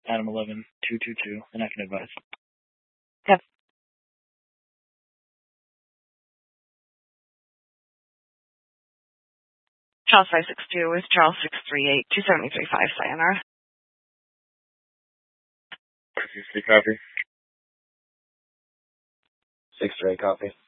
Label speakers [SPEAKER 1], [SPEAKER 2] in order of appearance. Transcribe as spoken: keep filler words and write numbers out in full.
[SPEAKER 1] Adam eleven two two two, and I can advise.
[SPEAKER 2] Yep. Charles five six two is Charles six three eight two seven three five. Sayonara.
[SPEAKER 1] six three copy.
[SPEAKER 3] six three eight copy.